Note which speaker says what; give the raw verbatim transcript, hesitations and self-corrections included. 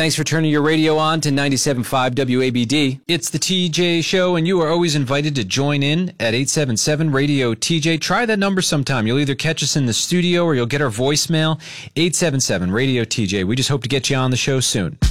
Speaker 1: Thanks for turning your radio on to ninety-seven point five W A B D. It's the T J Show, and you are always invited to join in at eight seven seven radio T J. Try that number sometime. You'll either catch us in the studio or you'll get our voicemail, eight seven seven radio T J. We just hope to get you on the show soon.